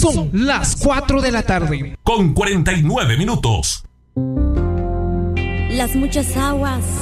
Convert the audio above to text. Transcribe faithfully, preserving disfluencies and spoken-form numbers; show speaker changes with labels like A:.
A: Son las cuatro de la tarde.
B: Con cuarenta y nueve minutos.
C: Las muchas aguas